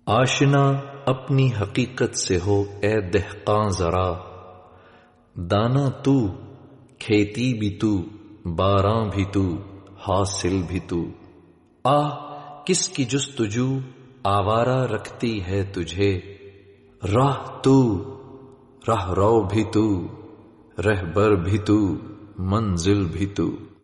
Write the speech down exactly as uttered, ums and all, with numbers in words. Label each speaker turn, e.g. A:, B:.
A: आशना अपनी हकीकत से हो ए दहकां जरा, दाना तू, खेती भी तू, बारां भी तू, हासिल भी तू। आह किसकी जुस्तजू आवारा रखती है तुझे, राह तू, राह रो भी तू, रहबर भी तू, मंजिल भी तू।